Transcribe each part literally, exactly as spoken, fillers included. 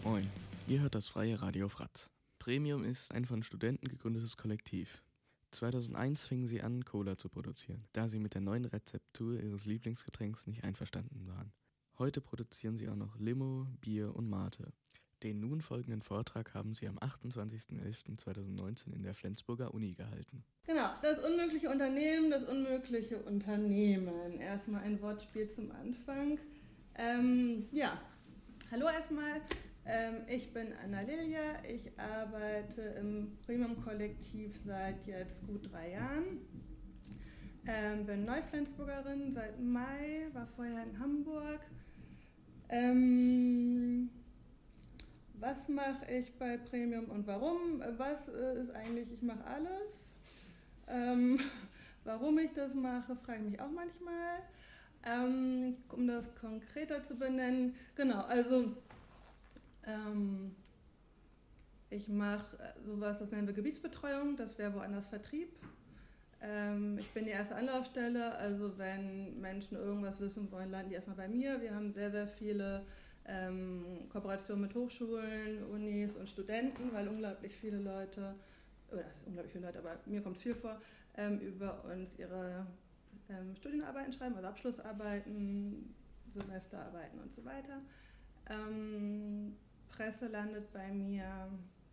Moin, ihr hört das freie Radio Fratz. Premium ist ein von Studenten gegründetes Kollektiv. zweitausendeins fingen sie an, Cola zu produzieren, da sie mit der neuen Rezeptur ihres Lieblingsgetränks nicht einverstanden waren. Heute produzieren sie auch noch Limo, Bier und Mate. Den nun folgenden Vortrag haben sie am achtundzwanzigsten elften zweitausendneunzehn in der Flensburger Uni gehalten. Genau, das unmögliche Unternehmen, das unmögliche Unternehmen. Erstmal ein Wortspiel zum Anfang. Ähm, ja, hallo erstmal. Ähm, ich bin Anna Lilja. Ich arbeite im Premium-Kollektiv seit jetzt gut drei Jahren. Ähm, bin Neuflensburgerin seit Mai, war vorher in Hamburg. Ähm, was mache ich bei Premium und warum? Was äh, ist eigentlich, ich mache alles. Ähm, warum ich das mache, frage ich mich auch manchmal. Ähm, um das konkreter zu benennen, genau, also ähm, ich mache sowas, das nennen wir Gebietsbetreuung, das wäre woanders Vertrieb. Ähm, ich bin die erste Anlaufstelle, also wenn Menschen irgendwas wissen wollen, landen die erstmal bei mir. Wir haben sehr, sehr viele ähm, Kooperationen mit Hochschulen, Unis und Studenten, weil unglaublich viele Leute, oder unglaublich viele Leute, aber mir kommt es viel vor, ähm, über uns ihre ähm, Studienarbeiten schreiben, also Abschlussarbeiten, Semesterarbeiten und so weiter. Ähm, Presse landet bei mir,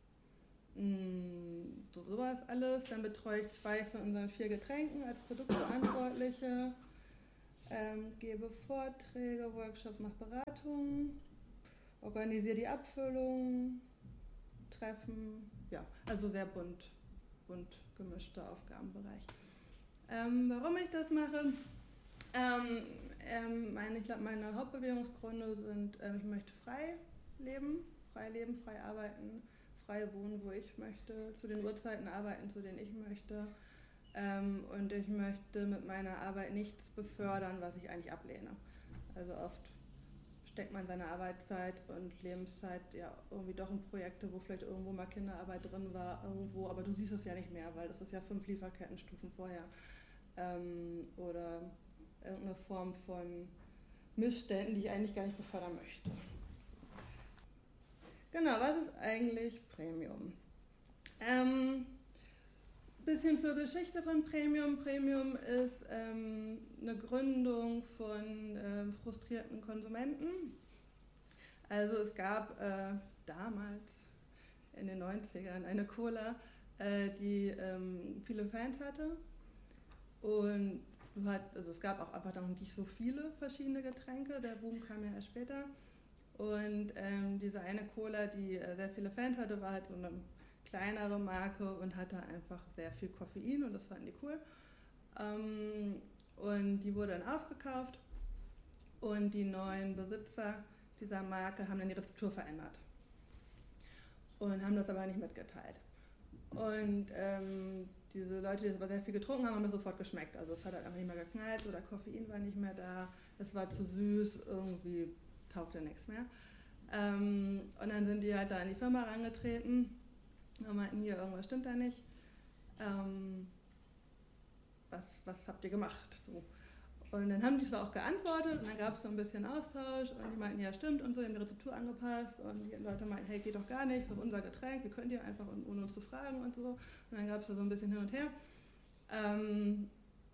mh, so sowas alles. Dann betreue ich zwei von unseren vier Getränken als Produktverantwortliche, ähm, gebe Vorträge, Workshops, mache Beratungen, organisiere die Abfüllung, Treffen, ja, also sehr bunt, bunt gemischter Aufgabenbereich. Ähm, warum ich das mache? Ähm, ähm, meine, ich glaube, meine Hauptbewegungsgründe sind, ähm, ich möchte frei leben, frei leben, frei arbeiten, frei wohnen, wo ich möchte, zu den Uhrzeiten arbeiten, zu denen ich möchte. Ähm, und ich möchte mit meiner Arbeit nichts befördern, was ich eigentlich ablehne. Also oft steckt man seine Arbeitszeit und Lebenszeit ja irgendwie doch in Projekte, wo vielleicht irgendwo mal Kinderarbeit drin war, irgendwo, aber du siehst es ja nicht mehr, weil das ist ja fünf Lieferkettenstufen vorher. Ähm, oder irgendeine Form von Missständen, die ich eigentlich gar nicht befördern möchte. Genau, was ist eigentlich Premium? Ähm, bisschen zur Geschichte von Premium. Premium ist ähm, eine Gründung von äh, frustrierten Konsumenten. Also es gab äh, damals in den neunzigern eine Cola, äh, die ähm, viele Fans hatte. Und du hat, also es gab auch einfach noch nicht so viele verschiedene Getränke. Der Boom kam ja erst später. Und ähm, diese eine Cola, die äh, sehr viele Fans hatte, war halt so eine kleinere Marke und hatte einfach sehr viel Koffein und das fanden die cool. Ähm, und die wurde dann aufgekauft und die neuen Besitzer dieser Marke haben dann die Rezeptur verändert und haben das aber nicht mitgeteilt. Und ähm, diese Leute, die das aber sehr viel getrunken haben, haben das sofort geschmeckt. Also es hat halt einfach nicht mehr geknallt oder Koffein war nicht mehr da, es war zu süß, irgendwie taugte nichts mehr. Ähm, und dann sind die halt da in die Firma herangetreten und meinten, hier, irgendwas stimmt da nicht. Ähm, was, was habt ihr gemacht? So. Und dann haben die zwar auch geantwortet und dann gab es so ein bisschen Austausch und die meinten, ja stimmt und so, die haben die Rezeptur angepasst und die Leute meinten, hey, geht doch gar nicht, das ist unser Getränk, wir können dir einfach, ohne uns zu fragen und so. Und dann gab es da so ein bisschen hin und her. Ähm,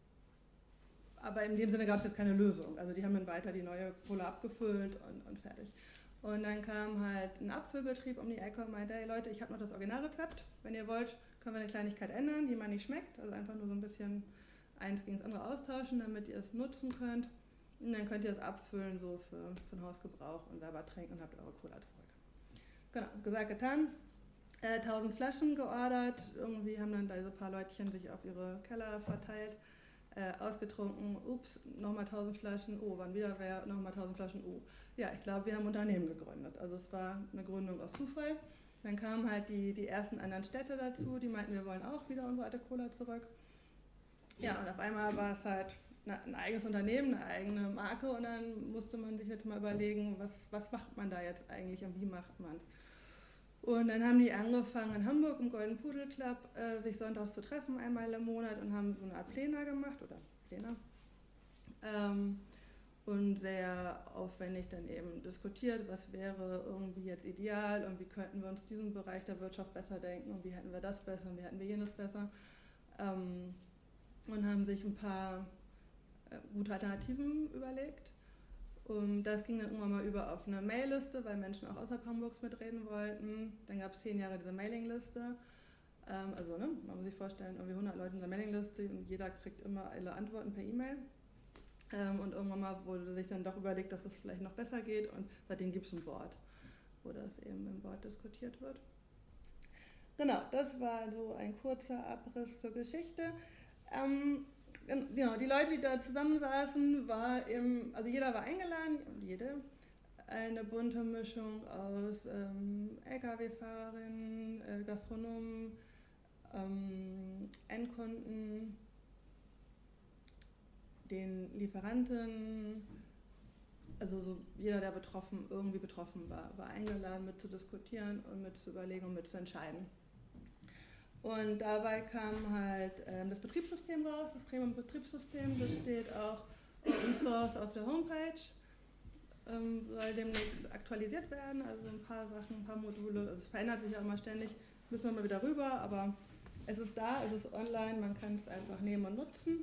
aber in dem Sinne gab es jetzt keine Lösung. Also die haben dann weiter die neue Cola abgefüllt und, und fertig. Und dann kam halt ein Abfüllbetrieb um die Ecke und meinte, hey Leute, ich habe noch das Originalrezept. Wenn ihr wollt, können wir eine Kleinigkeit ändern, die man nicht schmeckt. Also einfach nur so ein bisschen eins gegen das andere austauschen, damit ihr es nutzen könnt. Und dann könnt ihr es abfüllen, so für, für den Hausgebrauch und selber trinken und habt eure Cola zurück. Genau, gesagt, getan. Äh, tausend Flaschen geordert. Irgendwie haben dann diese paar Leutchen sich auf ihre Keller verteilt. Äh, ausgetrunken, ups, nochmal tausend Flaschen, oh, wann wieder wäre, nochmal tausend Flaschen, oh. Ja, ich glaube, wir haben ein Unternehmen gegründet. Also es war eine Gründung aus Zufall. Dann kamen halt die, die ersten anderen Städte dazu, die meinten, wir wollen auch wieder unsere alte Cola zurück. Ja, und auf einmal war es halt ein eigenes Unternehmen, eine eigene Marke und dann musste man sich jetzt mal überlegen, was, was macht man da jetzt eigentlich und wie macht man es. Und dann haben die angefangen in Hamburg im Golden Pudel Club äh, sich sonntags zu treffen, einmal im Monat und haben so eine Art Pläne gemacht oder Pläne. Ähm, und sehr aufwendig dann eben diskutiert, was wäre irgendwie jetzt ideal und wie könnten wir uns diesen Bereich der Wirtschaft besser denken und wie hätten wir das besser und wie hätten wir jenes besser. Ähm, und haben sich ein paar äh, gute Alternativen überlegt. Und das ging dann irgendwann mal über auf eine Mailliste, weil Menschen auch außerhalb Hamburgs mitreden wollten. Dann gab es zehn Jahre diese Mailingliste. Ähm, also ne, man muss sich vorstellen, irgendwie hundert Leute in der Mailingliste und jeder kriegt immer alle Antworten per E-Mail. Ähm, und irgendwann mal wurde sich dann doch überlegt, dass es vielleicht noch besser geht und seitdem gibt es ein Board, wo das eben im Board diskutiert wird. Genau, das war so ein kurzer Abriss zur Geschichte. Ähm, genau, die Leute, die da zusammensaßen, war im, also jeder war eingeladen, jede, eine bunte Mischung aus ähm, L K W-Fahrerinnen, äh, Gastronomen, ähm, Endkunden, den Lieferanten, also so jeder, der betroffen, irgendwie betroffen war, war eingeladen, mit zu diskutieren und mit zu überlegen und mit zu entscheiden. Und dabei kam halt ähm, das Betriebssystem raus, das Premium-Betriebssystem, das steht auch Open Source auf der Homepage, ähm, soll demnächst aktualisiert werden, also ein paar Sachen, ein paar Module, also es verändert sich auch immer ständig, müssen wir mal wieder rüber, aber es ist da, es ist online, man kann es einfach nehmen und nutzen.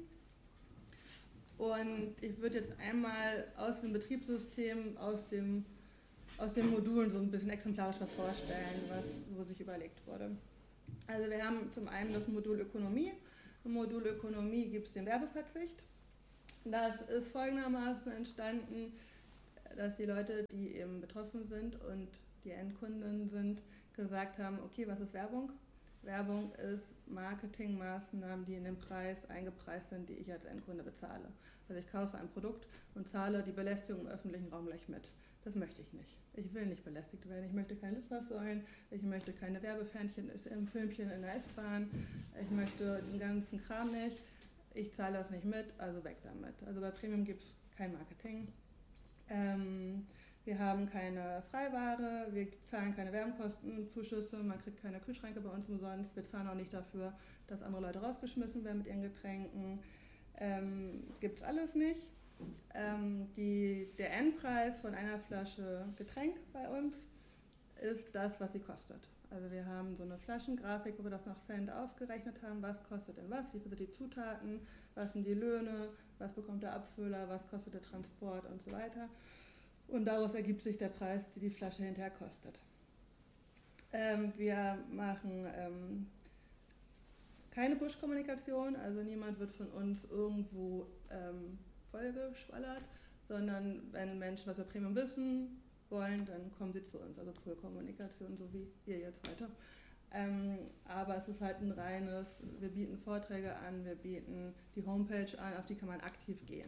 Und ich würde jetzt einmal aus dem Betriebssystem, aus, dem, aus den Modulen so ein bisschen exemplarisch was vorstellen, was, wo sich überlegt wurde. Also wir haben zum einen das Modul Ökonomie. Im Modul Ökonomie gibt es den Werbeverzicht. Das ist folgendermaßen entstanden, dass die Leute, die eben betroffen sind und die Endkunden sind, gesagt haben, okay, was ist Werbung? Werbung ist Marketingmaßnahmen, die in den Preis eingepreist sind, die ich als Endkunde bezahle. Also ich kaufe ein Produkt und zahle die Belästigung im öffentlichen Raum gleich mit. Das möchte ich nicht. Ich will nicht belästigt werden. Ich möchte keine Litfaßsäulen, ich möchte keine Werbefähnchen im Filmchen in der S-Bahn, ich möchte den ganzen Kram nicht. Ich zahle das nicht mit, also weg damit. Also bei Premium gibt es kein Marketing. Ähm, wir haben keine Freiware, wir zahlen keine Wärmekostenzuschüsse, man kriegt keine Kühlschränke bei uns umsonst, wir zahlen auch nicht dafür, dass andere Leute rausgeschmissen werden mit ihren Getränken. Ähm, gibt es alles nicht. Ähm, die, der Endpreis von einer Flasche Getränk bei uns ist das, was sie kostet. Also wir haben so eine Flaschengrafik, wo wir das nach Cent aufgerechnet haben, was kostet denn was, wie viel sind die Zutaten, was sind die Löhne, was bekommt der Abfüller, was kostet der Transport und so weiter. Und daraus ergibt sich der Preis, den die Flasche hinterher kostet. Ähm, wir machen ähm, keine Push-Kommunikation, also niemand wird von uns irgendwo ähm, vollgeschwallert, sondern wenn Menschen was über Premium wissen wollen, dann kommen sie zu uns, also Pull-Kommunikation, so wie ihr jetzt weiter. Ähm, aber es ist halt ein reines, wir bieten Vorträge an, wir bieten die Homepage an, auf die kann man aktiv gehen.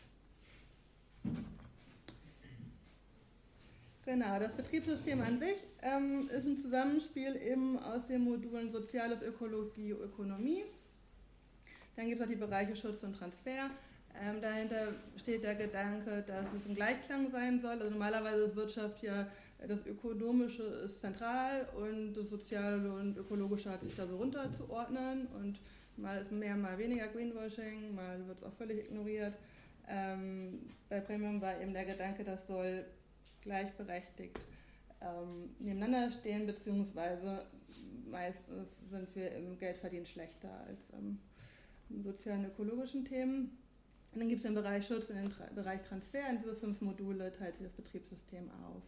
Genau, das Betriebssystem an sich ähm, ist ein Zusammenspiel eben aus den Modulen Soziales, Ökologie, Ökonomie. Dann gibt es auch die Bereiche Schutz und Transfer. Ähm, dahinter steht der Gedanke, dass es ein Gleichklang sein soll. Also normalerweise ist Wirtschaft ja, das Ökonomische ist zentral und das Soziale und Ökologische hat sich da so runterzuordnen. Und mal ist mehr, mal weniger Greenwashing, mal wird es auch völlig ignoriert. Ähm, bei Premium war eben der Gedanke, das soll gleichberechtigt ähm, nebeneinander stehen, beziehungsweise meistens sind wir im Geldverdienen schlechter als ähm, in sozialen und ökologischen Themen. Und dann gibt es den Bereich Schutz und den Tra- Bereich Transfer. In diese fünf Module teilt sich das Betriebssystem auf.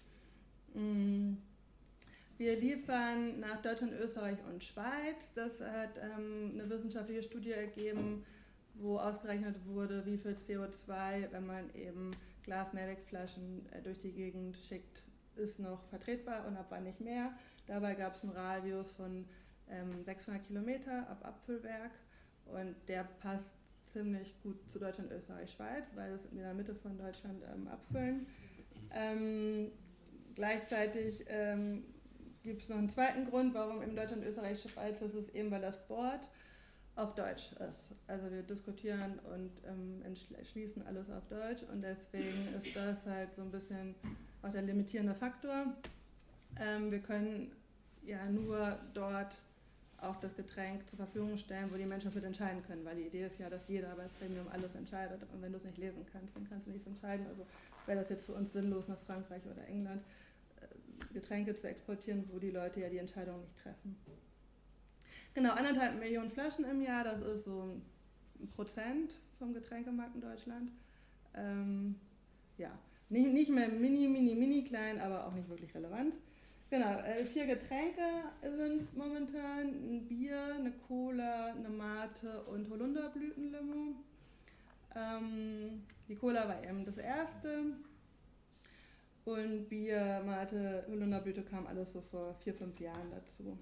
Wir liefern nach Deutschland, Österreich und Schweiz. Das hat ähm, eine wissenschaftliche Studie ergeben, wo ausgerechnet wurde, wie viel C O zwei, wenn man eben Glas-Mehrwegflaschen durch die Gegend schickt, ist noch vertretbar und ab wann nicht mehr. Dabei gab es einen Radius von ähm, sechshundert Kilometer ab Abfüllwerk und der passt ziemlich gut zu Deutschland, Österreich, Schweiz, weil das in der Mitte von Deutschland ähm, abfüllen. Ähm, gleichzeitig ähm, gibt es noch einen zweiten Grund, warum in Deutschland, Österreich, Schweiz, das ist eben, weil das Board auf Deutsch ist. Also wir diskutieren und ähm, entschließen alles auf Deutsch und deswegen ist das halt so ein bisschen auch der limitierende Faktor. Ähm, wir können ja nur dort auch das Getränk zur Verfügung stellen, wo die Menschen das mit entscheiden können, weil die Idee ist ja, dass jeder bei Premium alles entscheidet und wenn du es nicht lesen kannst, dann kannst du nichts entscheiden. Also wäre das jetzt für uns sinnlos, nach Frankreich oder England äh, Getränke zu exportieren, wo die Leute ja die Entscheidung nicht treffen. Genau, anderthalb Millionen Flaschen im Jahr, das ist so ein Prozent vom Getränkemarkt in Deutschland. Ähm, ja, nicht, nicht mehr mini, mini, mini klein, aber auch nicht wirklich relevant. Genau, äh, vier Getränke sind es momentan, ein Bier, eine Cola, eine Mate und Holunderblütenlimo. Ähm, die Cola war eben das erste und Bier, Mate, Holunderblüte kam alles so vor vier, fünf Jahren dazu.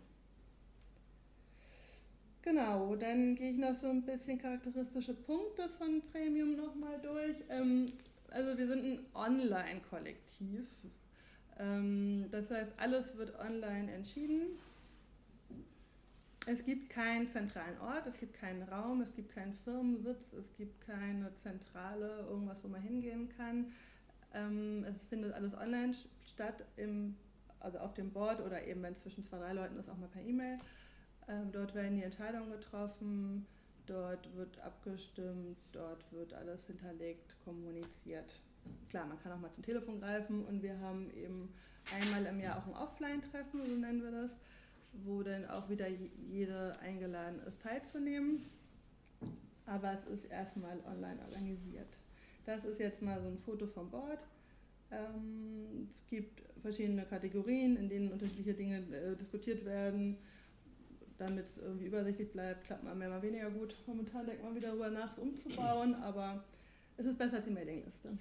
Genau, dann gehe ich noch so ein bisschen charakteristische Punkte von Premium nochmal durch. Ähm, also wir sind ein Online-Kollektiv. Ähm, das heißt, alles wird online entschieden. Es gibt keinen zentralen Ort, es gibt keinen Raum, es gibt keinen Firmensitz, es gibt keine Zentrale, irgendwas, wo man hingehen kann. Ähm, es findet alles online statt, im, also auf dem Board oder eben, wenn es zwischen zwei, drei Leuten ist, auch mal per E-Mail. Ähm, dort werden die Entscheidungen getroffen, dort wird abgestimmt, dort wird alles hinterlegt, kommuniziert. Klar, man kann auch mal zum Telefon greifen und wir haben eben einmal im Jahr auch ein Offline-Treffen, so nennen wir das, wo dann auch wieder jede eingeladen ist, teilzunehmen. Aber es ist erstmal online organisiert. Das ist jetzt mal so ein Foto vom Board. Ähm, es gibt verschiedene Kategorien, in denen unterschiedliche Dinge äh, diskutiert werden. Damit es irgendwie übersichtlich bleibt, klappt man mehr, mal weniger gut. Momentan denkt man wieder darüber nach, es umzubauen, aber es ist besser als die Mailingliste.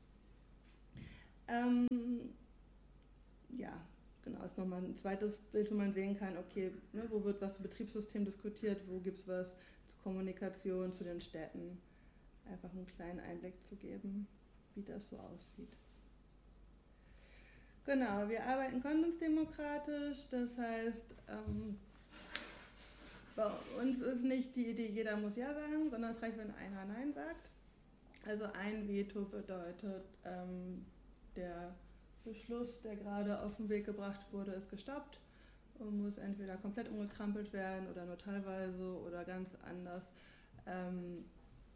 Ähm, ja, genau, ist nochmal ein zweites Bild, wo man sehen kann, okay, ne, wo wird was zum Betriebssystem diskutiert, wo gibt es was zur Kommunikation, zu den Städten. Einfach einen kleinen Einblick zu geben, wie das so aussieht. Genau, wir arbeiten konsensdemokratisch, das heißt, ähm, bei uns ist nicht die Idee, jeder muss Ja sagen, sondern es reicht, wenn einer Nein sagt. Also ein Veto bedeutet, ähm, der Beschluss, der gerade auf den Weg gebracht wurde, ist gestoppt und muss entweder komplett umgekrempelt werden oder nur teilweise oder ganz anders. Ähm,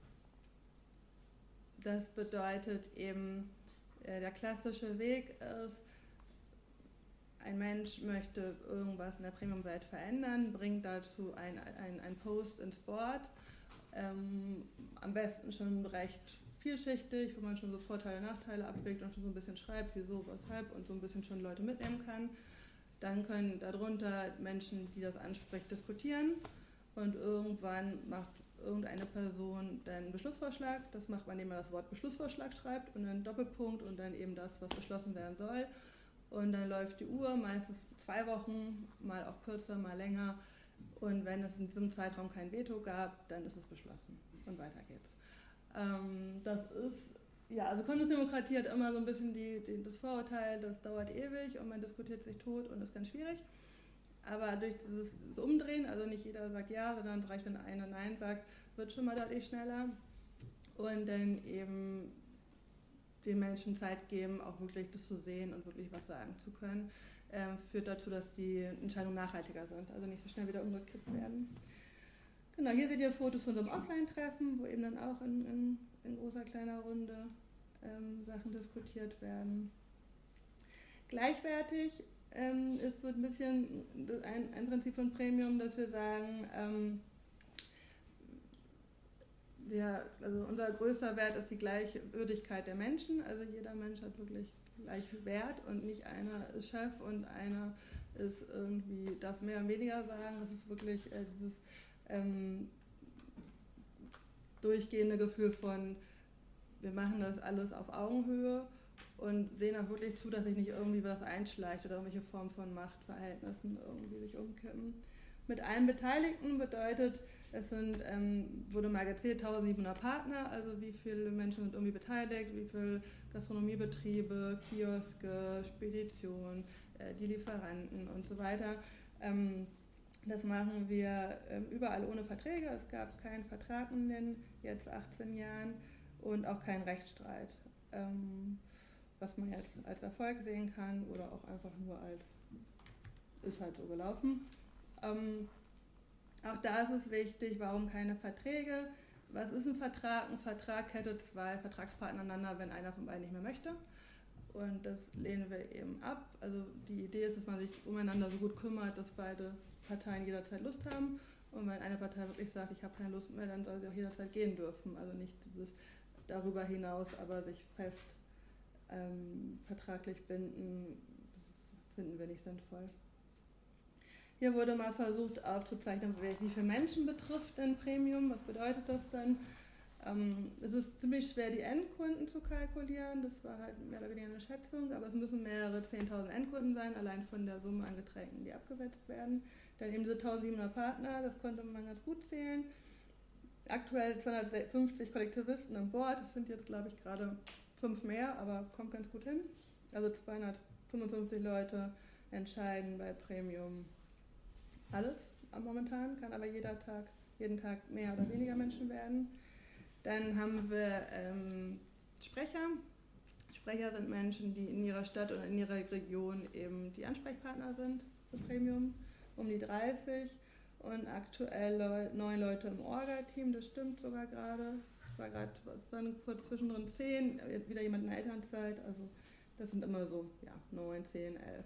das bedeutet eben, äh, der klassische Weg ist, ein Mensch möchte irgendwas in der Premium-Welt verändern, bringt dazu ein, ein, ein Post ins Board, ähm, am besten schon recht vielschichtig, wo man schon so Vorteile, Nachteile abwägt und schon so ein bisschen schreibt, wieso, weshalb und so ein bisschen schon Leute mitnehmen kann. Dann können darunter Menschen, die das anspricht, diskutieren und irgendwann macht irgendeine Person dann einen Beschlussvorschlag. Das macht man, indem man das Wort Beschlussvorschlag schreibt und einen Doppelpunkt und dann eben das, was beschlossen werden soll. Und dann läuft die Uhr, meistens zwei Wochen, mal auch kürzer, mal länger. Und wenn es in diesem Zeitraum kein Veto gab, dann ist es beschlossen. Und weiter geht's. Ähm, das ist, ja, also Konsensdemokratie hat immer so ein bisschen die, die, das Vorurteil, das dauert ewig und man diskutiert sich tot und ist ganz schwierig. Aber durch dieses das Umdrehen, also nicht jeder sagt Ja, sondern es reicht, wenn einer Nein sagt, wird schon mal deutlich schneller. Und dann eben den Menschen Zeit geben, auch wirklich das zu sehen und wirklich was sagen zu können, äh, führt dazu, dass die Entscheidungen nachhaltiger sind, also nicht so schnell wieder umgekippt werden. Genau, hier seht ihr Fotos von so einem Offline-Treffen, wo eben dann auch in, in, in großer, kleiner Runde ähm, Sachen diskutiert werden. Gleichwertig ähm, ist so ein bisschen ein, ein Prinzip von Premium, dass wir sagen, ähm, Wir, also unser größter Wert ist die Gleichwürdigkeit der Menschen. Also jeder Mensch hat wirklich gleich Wert und nicht einer ist Chef und einer ist irgendwie, darf mehr und weniger sagen. Das ist wirklich äh, dieses ähm, durchgehende Gefühl von, wir machen das alles auf Augenhöhe und sehen auch wirklich zu, dass sich nicht irgendwie was einschleicht oder irgendwelche Formen von Machtverhältnissen irgendwie sich umkippen. Mit allen Beteiligten bedeutet, es sind, ähm, wurde mal gezählt, eintausendsiebenhundert Partner, also wie viele Menschen sind irgendwie beteiligt, wie viele Gastronomiebetriebe, Kioske, Speditionen, äh, die Lieferanten und so weiter. Ähm, das machen wir ähm, überall ohne Verträge. Es gab keinen Vertrag in den jetzt achtzehn Jahren und auch keinen Rechtsstreit, ähm, was man jetzt als Erfolg sehen kann oder auch einfach nur als ist halt so gelaufen. Ähm, Auch da ist es wichtig, warum keine Verträge? Was ist ein Vertrag? Ein Vertrag hätte zwei Vertragspartner aneinander, wenn einer von beiden nicht mehr möchte. Und das lehnen wir eben ab. Also die Idee ist, dass man sich umeinander so gut kümmert, dass beide Parteien jederzeit Lust haben. Und wenn eine Partei wirklich sagt, ich habe keine Lust mehr, dann soll sie auch jederzeit gehen dürfen. Also nicht dieses darüber hinaus, aber sich fest ähm, vertraglich binden, das finden wir nicht sinnvoll. Hier wurde mal versucht aufzuzeichnen, wie viele Menschen betrifft denn Premium, was bedeutet das denn? Ähm, es ist ziemlich schwer, die Endkunden zu kalkulieren, das war halt mehr oder weniger eine Schätzung, aber es müssen mehrere zehntausend Endkunden sein, allein von der Summe an Getränken, die abgesetzt werden. Dann eben diese eintausendsiebenhundert Partner, das konnte man ganz gut zählen. Aktuell zweihundertfünfzig Kollektivisten an Bord, das sind jetzt glaube ich gerade fünf mehr, aber kommt ganz gut hin. Also zweihundertfünfundfünfzig Leute entscheiden bei Premium alles momentan, kann aber jeder Tag, jeden Tag mehr oder weniger Menschen werden. Dann haben wir ähm, Sprecher. Sprecher sind Menschen, die in ihrer Stadt oder in ihrer Region eben die Ansprechpartner sind für Premium, um die dreißig. Und aktuell neun Leute im Orga-Team, das stimmt sogar gerade. Es war gerade, es waren kurz zwischendrin zehn, wieder jemand in der Elternzeit, also das sind immer so, ja, neun, zehn, elf.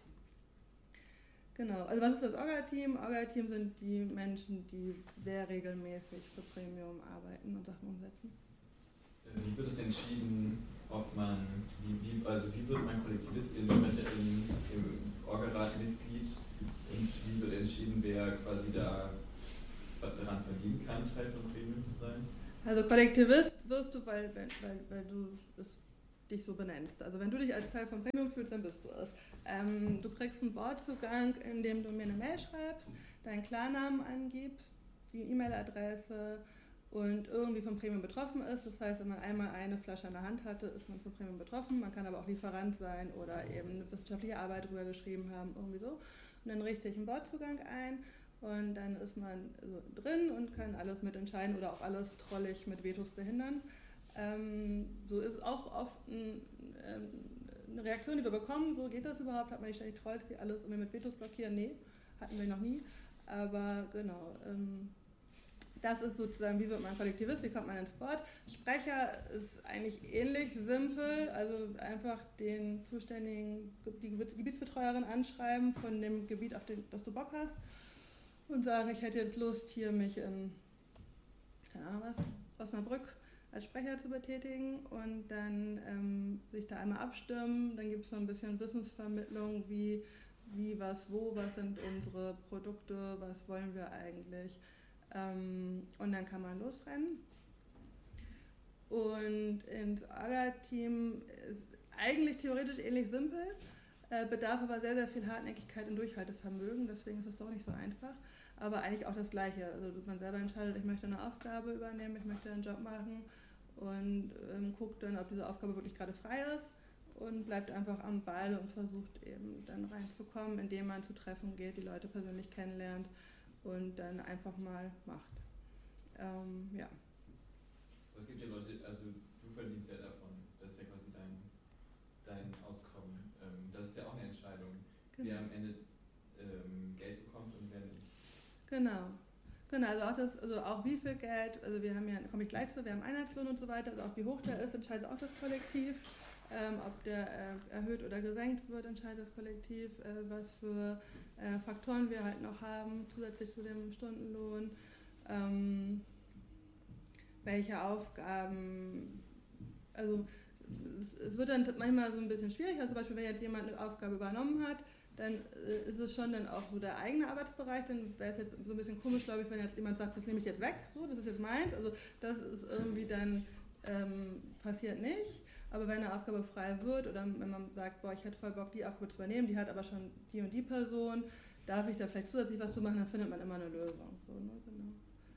Genau, also was ist das Orga-Team? Orga-Team sind die Menschen, die sehr regelmäßig für Premium arbeiten und Sachen umsetzen. Wie wird es entschieden, ob man, wie, wie, also wie wird man Kollektivist in, in, im Orga-Rat Mitglied und wie wird entschieden, wer quasi da daran verdienen kann, Teil von Premium zu sein? Also Kollektivist wirst du, weil, weil, weil du es dich so benennst. Also wenn du dich als Teil von Premium fühlst, dann bist du es. Ähm, du kriegst einen Bordzugang, indem du mir eine Mail schreibst, deinen Klarnamen angibst, die E-Mail-Adresse und irgendwie von Premium betroffen ist. Das heißt, wenn man einmal eine Flasche in der Hand hatte, ist man von Premium betroffen. Man kann aber auch Lieferant sein oder eben eine wissenschaftliche Arbeit drüber geschrieben haben, irgendwie so. Und dann richte ich einen Bordzugang ein und dann ist man so drin und kann alles mitentscheiden oder auch alles trollig mit Vetos behindern. Ähm, so ist auch oft ein, ähm, eine Reaktion, die wir bekommen, so geht das überhaupt, hat man nicht ständig Trolls, die alles irgendwie mit Vetos blockieren? Nee, hatten wir noch nie, aber genau, ähm, das ist sozusagen, wie wird man Kollektivist, wie kommt man ins Board. Sprecher ist eigentlich ähnlich simpel, also einfach den zuständigen, die Gebietsbetreuerin anschreiben von dem Gebiet, auf den, das du Bock hast und sagen, ich hätte jetzt Lust, hier mich in, keine Ahnung was, Osnabrück als Sprecher zu betätigen und dann ähm, sich da einmal abstimmen. Dann gibt es so ein bisschen Wissensvermittlung, wie, wie, was, wo, was sind unsere Produkte, was wollen wir eigentlich. Ähm, und dann kann man losrennen. Und ins Orga-Team ist eigentlich theoretisch ähnlich simpel, äh, bedarf aber sehr, sehr viel Hartnäckigkeit und Durchhaltevermögen, deswegen ist es doch nicht so einfach. Aber eigentlich auch das Gleiche. Also man selber entscheidet, ich möchte eine Aufgabe übernehmen, ich möchte einen Job machen und ähm, guckt dann, ob diese Aufgabe wirklich gerade frei ist und bleibt einfach am Ball und versucht eben dann reinzukommen, indem man zu Treffen geht, die Leute persönlich kennenlernt und dann einfach mal macht. Ähm, ja. Es gibt ja Leute, also du verdienst ja davon, das ist ja quasi dein, dein Auskommen. Ähm, das ist ja auch eine Entscheidung, genau. Wer am Ende ähm, Geld bekommt und wer nicht. Genau. Genau, also auch, das, also auch wie viel Geld, also wir haben ja, komme ich gleich zu, wir haben Einheitslohn und so weiter, also auch wie hoch der ist, entscheidet auch das Kollektiv. Ähm, ob der äh, erhöht oder gesenkt wird, entscheidet das Kollektiv, äh, was für äh, Faktoren wir halt noch haben, zusätzlich zu dem Stundenlohn, ähm, welche Aufgaben, also es, es wird dann manchmal so ein bisschen schwierig, also zum Beispiel wenn jetzt jemand eine Aufgabe übernommen hat, dann äh, ist es schon dann auch so der eigene Arbeitsbereich, dann wäre es jetzt so ein bisschen komisch, glaube ich, wenn jetzt jemand sagt, das nehme ich jetzt weg, so, das ist jetzt meins, also das ist irgendwie dann, ähm, passiert nicht, aber wenn eine Aufgabe frei wird oder wenn man sagt, boah, ich hätte voll Bock, die Aufgabe zu übernehmen, die hat aber schon die und die Person, darf ich da vielleicht zusätzlich was zu machen, dann findet man immer eine Lösung. So, ne? Genau.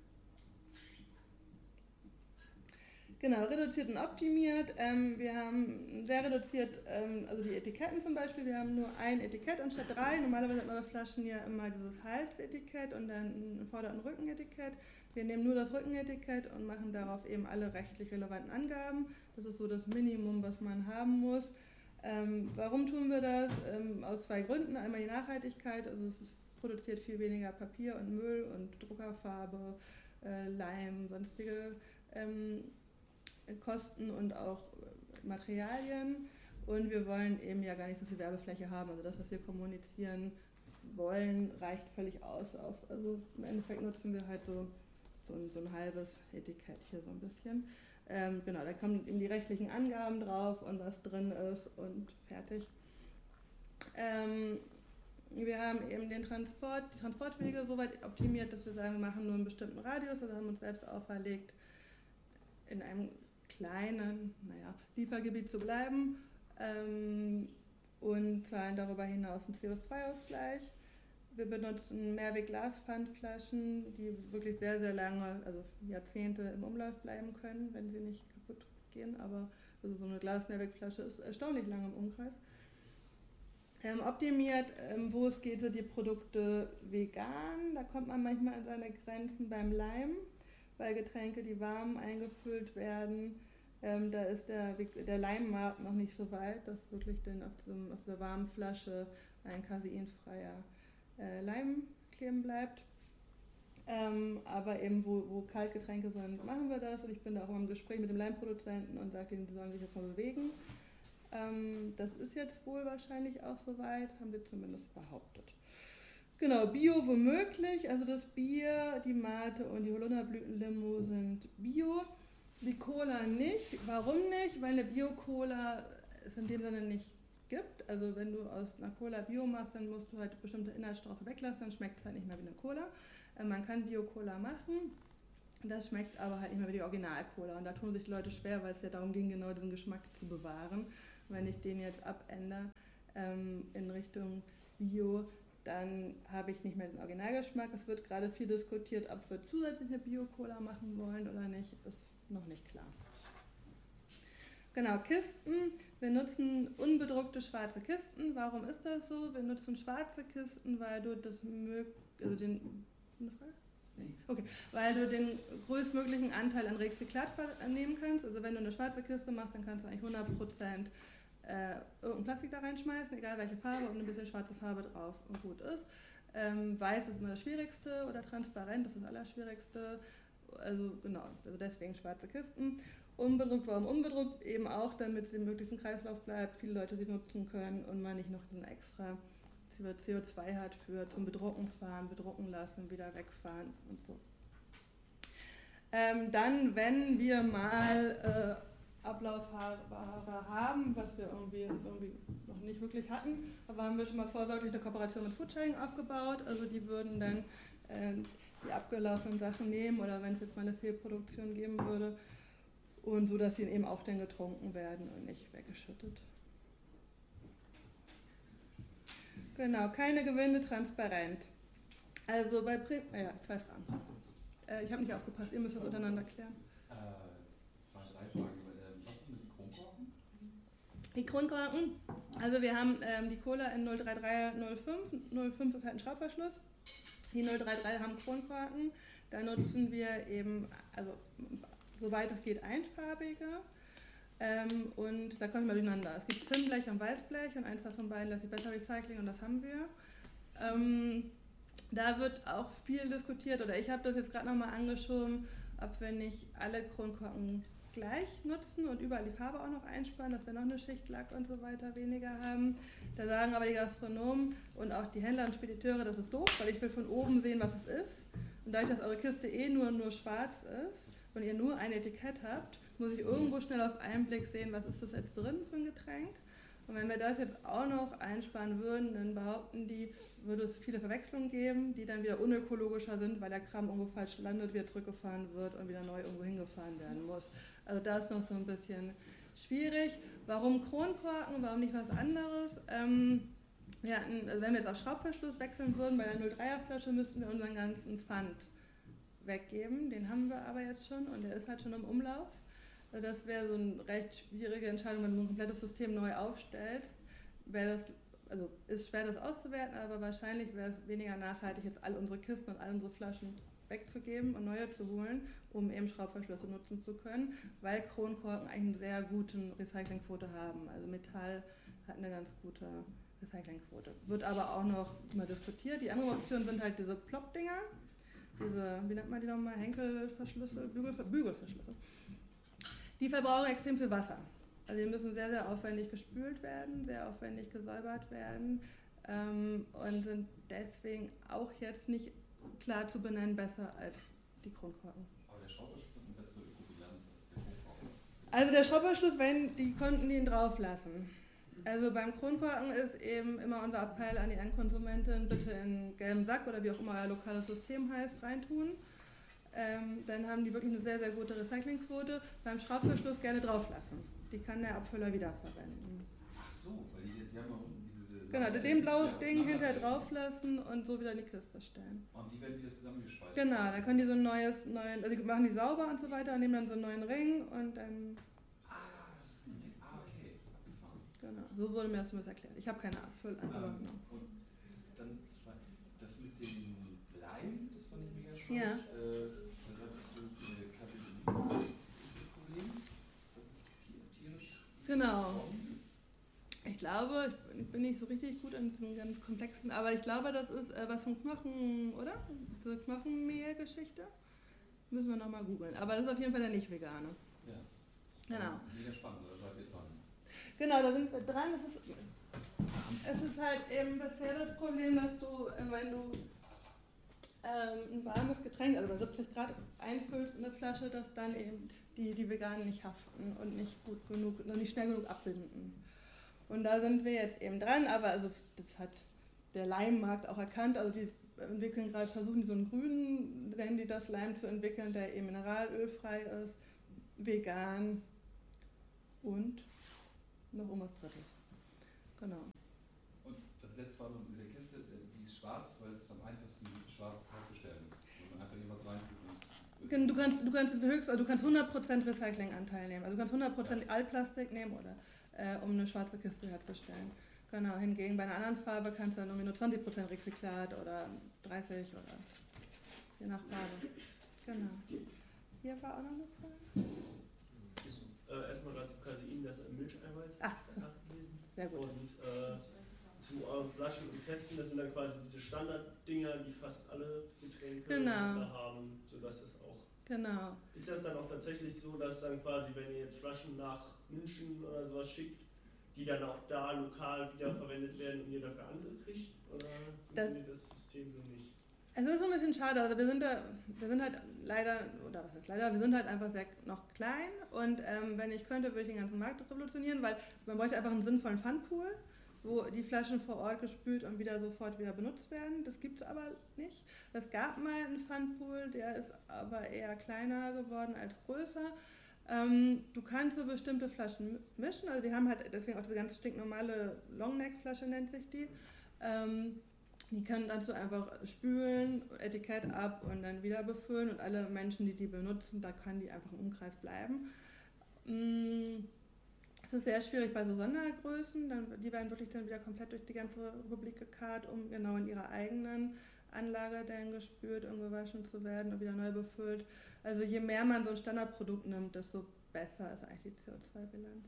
Genau, reduziert und optimiert. Ähm, wir haben sehr reduziert, ähm, also die Etiketten zum Beispiel, wir haben nur ein Etikett anstatt drei. Normalerweise hat man bei Flaschen ja immer dieses Halsetikett und dann ein Vorder- und Rückenetikett. Wir nehmen nur das Rückenetikett und machen darauf eben alle rechtlich relevanten Angaben. Das ist so das Minimum, was man haben muss. Ähm, warum tun wir das? Ähm, aus zwei Gründen. Einmal die Nachhaltigkeit, also es ist produziert viel weniger Papier und Müll und Druckerfarbe, äh, Leim, sonstige ähm, Kosten und auch Materialien. Und wir wollen eben ja gar nicht so viel Werbefläche haben. Also das, was wir kommunizieren wollen, reicht völlig aus. Auf, also im Endeffekt nutzen wir halt so, so, ein, so ein halbes Etikett hier so ein bisschen. Ähm, genau, da kommen eben die rechtlichen Angaben drauf und was drin ist und fertig. Ähm, wir haben eben den Transport, die Transportwege so weit optimiert, dass wir sagen, wir machen nur einen bestimmten Radius. Also haben uns selbst auferlegt, in einem kleinen, naja, Liefergebiet zu bleiben ähm, und zahlen darüber hinaus einen C O zwei Ausgleich. Wir benutzen Mehrweg-Glas-Pfandflaschen, die wirklich sehr, sehr lange, also Jahrzehnte im Umlauf bleiben können, wenn sie nicht kaputt gehen. Aber also so eine Glas-Mehrwegflasche ist erstaunlich lange im Umkreis. Ähm, optimiert, ähm, wo es geht, sind die Produkte vegan. Da kommt man manchmal an seine Grenzen beim Leim, weil Getränke, die warm eingefüllt werden, ähm, da ist der, der Leimmarkt noch nicht so weit, dass wirklich denn auf, diesem, auf der warmen Flasche ein kaseinfreier äh, Leim kleben bleibt. Ähm, aber eben, wo, wo Kaltgetränke sind, machen wir das. Und ich bin da auch im Gespräch mit dem Leimproduzenten und sage denen, die sollen sich jetzt mal bewegen. Ähm, das ist jetzt wohl wahrscheinlich auch soweit, haben sie zumindest behauptet. Genau, Bio womöglich, also das Bier, die Mate und die Holunderblütenlimo sind Bio, die Cola nicht. Warum nicht? Weil eine Bio-Cola es in dem Sinne nicht gibt. Also wenn du aus einer Cola Bio machst, dann musst du halt bestimmte Inhaltsstoffe weglassen, dann schmeckt es halt nicht mehr wie eine Cola. Äh, man kann Bio-Cola machen, das schmeckt aber halt nicht mehr wie die Original-Cola. Und da tun sich die Leute schwer, weil es ja darum ging, genau diesen Geschmack zu bewahren. Wenn ich den jetzt abändere ähm, in Richtung Bio, dann habe ich nicht mehr den Originalgeschmack. Es wird gerade viel diskutiert, ob wir zusätzlich eine Bio-Cola machen wollen oder nicht, ist noch nicht klar. Genau, Kisten. Wir nutzen unbedruckte schwarze Kisten. Warum ist das so? Wir nutzen schwarze Kisten, weil du das mög also den eine Frage? Nee. Okay, weil du den größtmöglichen Anteil an Rezyklat nehmen kannst. Also wenn du eine schwarze Kiste machst, dann kannst du eigentlich hundert Prozent äh, irgendein Plastik da reinschmeißen, egal welche Farbe, und ein bisschen schwarze Farbe drauf und gut ist. Ähm, Weiß ist immer das Schwierigste oder transparent, das ist das Allerschwierigste. Also genau, also deswegen schwarze Kisten. Unbedruckt, warum unbedruckt? Eben auch, damit sie möglichst im Kreislauf bleibt, viele Leute sie nutzen können und man nicht noch diesen extra C O zwei hat für zum Bedrucken fahren, bedrucken lassen, wieder wegfahren und so. Ähm, dann, wenn wir mal äh, Ablaufware haben, was wir irgendwie, irgendwie noch nicht wirklich hatten, aber haben wir schon mal vorsorglich eine Kooperation mit Foodsharing aufgebaut, also die würden dann äh, die abgelaufenen Sachen nehmen oder wenn es jetzt mal eine Fehlproduktion geben würde und so, dass sie eben auch dann getrunken werden und nicht weggeschüttet. Genau, keine Gewinde, transparent. Also bei Prim äh, ja, zwei Fragen. Äh, ich habe nicht aufgepasst, ihr müsst das untereinander klären. Äh, zwei, drei Fragen. Was ist mit den Kronkorken? Die Kronkorken, also wir haben ähm, die Cola in null drei drei null fünf. null fünf ist halt ein Schraubverschluss. Die null drei drei haben Kronkorken. Da nutzen wir eben, also soweit es geht, einfarbige. Ähm, und da kommen wir durcheinander. Es gibt Zinnblech und Weißblech und eins davon beiden lässt sich besser recyceln und das haben wir. Ähm, da wird auch viel diskutiert, oder ich habe das jetzt gerade nochmal angeschoben, ob wir nicht alle Kronkorken gleich nutzen und überall die Farbe auch noch einsparen, dass wir noch eine Schicht Lack und so weiter weniger haben. Da sagen aber die Gastronomen und auch die Händler und Spediteure, das ist doof, weil ich will von oben sehen, was es ist. Und dadurch, dass eure Kiste eh nur, nur schwarz ist und ihr nur ein Etikett habt, muss ich irgendwo schnell auf einen Blick sehen, was ist das jetzt drin für ein Getränk. Und wenn wir das jetzt auch noch einsparen würden, dann behaupten die, würde es viele Verwechslungen geben, die dann wieder unökologischer sind, weil der Kram irgendwo falsch landet, wieder zurückgefahren wird und wieder neu irgendwo hingefahren werden muss. Also da ist noch so ein bisschen schwierig. Warum Kronkorken, warum nicht was anderes? Ähm, wir hatten, also wenn wir jetzt auf Schraubverschluss wechseln würden, bei der null dreier Flasche müssten wir unseren ganzen Pfand weggeben. Den haben wir aber jetzt schon und der ist halt schon im Umlauf. Also das wäre so eine recht schwierige Entscheidung, wenn du so ein komplettes System neu aufstellst. Wäre das, also ist schwer, das auszuwerten, aber wahrscheinlich wäre es weniger nachhaltig, jetzt all unsere Kisten und all unsere Flaschen wegzugeben und neue zu holen, um eben Schraubverschlüsse nutzen zu können, weil Kronkorken eigentlich eine sehr gute Recyclingquote haben. Also Metall hat eine ganz gute Recyclingquote. Wird aber auch noch mal diskutiert. Die anderen Optionen sind halt diese Plop-Dinger, diese, wie nennt man die nochmal, Henkelverschlüsse, Bügelver Bügelverschlüsse. Die verbrauchen extrem viel Wasser. Also die müssen sehr, sehr aufwendig gespült werden, sehr aufwendig gesäubert werden ähm, und sind deswegen auch jetzt nicht klar zu benennen besser als die Kronkorken. Aber der Schraubverschluss hat eine bessere Ökobilanz als der Hochkorken. Also der Schraubverschluss, wenn die konnten ihn drauf lassen. Also beim Kronkorken ist eben immer unser Appell an die Endkonsumentin, bitte in einen gelben Sack oder wie auch immer euer lokales System heißt, reintun. Ähm, dann haben die wirklich eine sehr, sehr gute Recyclingquote. Beim Schraubverschluss gerne drauf lassen. Die kann der Abfüller wiederverwenden. Ach so, weil die, die haben auch diese... Genau, den blaues Ding hinterher drauf lassen und so wieder in die Kiste stellen. Und die werden wieder zusammengeschweißt. Genau, dann können die so ein neues, neuen, also die machen die sauber und so weiter und nehmen dann so einen neuen Ring und dann... Ah, das ist ein Ring. Ah, okay, das ist abgefahren. Genau, so wurde mir das zumindest erklärt. Ich habe keine Abfüller, aber Ähm, genau. Und dann zwei, das mit dem Leim, das fand ich mega spannend. Ja. Äh, da sagtest du, äh, Kategorie, das ist das Problem, das ist tierisch. Genau. Ich glaube, ich bin nicht so richtig gut in diesen ganz komplexen, aber ich glaube, das ist äh, was vom Knochen, oder? Diese Knochenmehl-Geschichte. Müssen wir nochmal googeln. Aber das ist auf jeden Fall der nicht-vegane. Ja. Genau. Mega spannend, da seid ihr dran. Genau, da sind wir dran. Es ist, es ist halt eben bisher das Problem, dass du, äh, wenn du ähm, ein warmes Getränk, also bei siebzig Grad einfüllst in eine Flasche, dass dann eben die, die Veganen nicht haften und nicht gut genug, nicht schnell genug abbinden. Und da sind wir jetzt eben dran, aber also das hat der Leimmarkt auch erkannt. Also die entwickeln gerade, versuchen die so einen grünen, nennen die das, Leim zu entwickeln, der eben mineralölfrei ist, vegan und noch irgendwas Drittes. Genau. Und das letzte war noch mit der Kiste, die ist schwarz, weil es ist am einfachsten schwarz herzustellen. Wenn man einfach irgendwas reintut. Du kannst, du kannst höchst, also du kannst hundert Prozent Recyclinganteil nehmen. Also du kannst hundert Prozent Altplastik nehmen oder äh, um eine schwarze Kiste herzustellen. Genau, hingegen bei einer anderen Farbe kannst du dann nur zwanzig Prozent Rexiklat oder dreißig oder je nach Farbe. Genau. Hier war auch noch eine Frage. Äh, erstmal dazu Casein, das ist Milcheiweiß Ah, nachgelesen. Sehr gut. Und äh, zu euren Flaschen und Kästen, das sind dann quasi diese Standarddinger, die fast alle Getränke Genau. da haben, sodass es auch. Genau. Ist das dann auch tatsächlich so, dass dann quasi, wenn ihr jetzt Flaschen nach München oder sowas schickt, die dann auch da lokal wiederverwendet werden und ihr dafür andere kriegt? Oder funktioniert das, das System so nicht? Also das ist so ein bisschen schade. Also wir sind da, wir sind halt leider, oder was heißt leider, wir sind halt einfach sehr noch klein und ähm, wenn ich könnte, würde ich den ganzen Markt revolutionieren, weil man bräuchte einfach einen sinnvollen Pfandpool, wo die Flaschen vor Ort gespült und wieder sofort wieder benutzt werden. Das gibt es aber nicht. Es gab mal einen Pfandpool, der ist aber eher kleiner geworden als größer. Ähm, du kannst so bestimmte Flaschen mischen, also wir haben halt deswegen auch diese ganz stinknormale Longneck-Flasche nennt sich die. Ähm, die können dazu einfach spülen, Etikett ab und dann wieder befüllen und alle Menschen, die die benutzen, da kann die einfach im Umkreis bleiben. Mm, es ist sehr schwierig bei so Sondergrößen, dann, die werden wirklich dann wieder komplett durch die ganze Republik gekarrt, um genau in ihrer eigenen Anlage dann gespült und gewaschen zu werden und wieder neu befüllt. Also je mehr man so ein Standardprodukt nimmt, desto besser ist eigentlich die C O zwei Bilanz.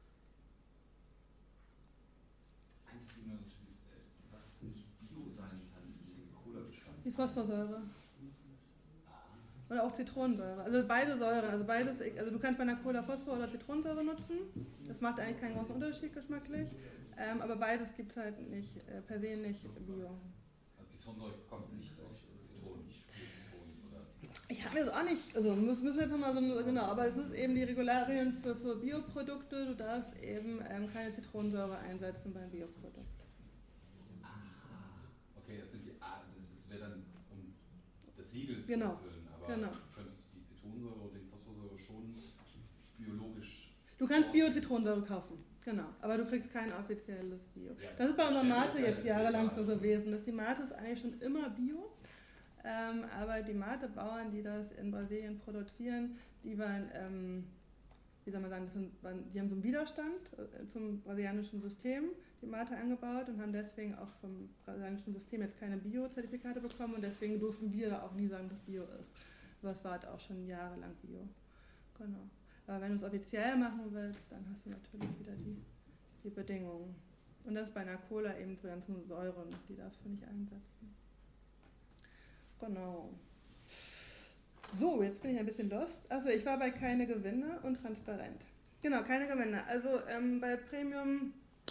Einzige nur, was nicht Bio sein kann, ist diese Cola-Bestand. Die Phosphorsäure. Oder auch Zitronensäure. Also beide Säuren. Also beides, also du kannst bei einer Cola Phosphor oder Zitronensäure nutzen. Das macht eigentlich keinen großen Unterschied geschmacklich. Ähm, aber beides gibt es halt nicht, äh, per se nicht Bio. Also Zitronensäure kommt nicht aus Zitronen, nicht viel Zitronen, oder? Ich habe mir das auch nicht, also müssen wir jetzt nochmal so, genau, aber es ist eben die Regularien für, für Bioprodukte. Du darfst eben ähm, keine Zitronensäure einsetzen beim Bioprodukt. Ah, okay, das sind die A, das, das wäre dann, um das Siegel zu Genau. erfüllen, aber Genau. du könntest die Zitronensäure oder die Phosphorsäure schon biologisch. Du kannst Bio-Zitronensäure kaufen, genau, aber du kriegst kein offizielles Bio. Ja, Das ist bei unserer stell dir Mate vor, jetzt das jahrelang ist so egal. gewesen, dass die Mate ist eigentlich schon immer Bio, ähm, aber die Mate-Bauern, die das in Brasilien produzieren, die waren, ähm, wie soll man sagen, das sind, waren, die haben so einen Widerstand äh, zum brasilianischen System, die Mate angebaut und haben deswegen auch vom brasilianischen System jetzt keine Bio-Zertifikate bekommen und deswegen durften wir da auch nie sagen, dass Bio ist. Aber es war halt auch schon jahrelang Bio. Genau. Aber wenn du es offiziell machen willst, dann hast du natürlich wieder die, die Bedingungen. Und das ist bei einer Cola eben die ganzen Säuren, die darfst du nicht einsetzen. Genau. So, jetzt bin ich ein bisschen lost. Also ich war bei keine Gewinne und transparent. Genau, keine Gewinne. Also ähm, bei Premium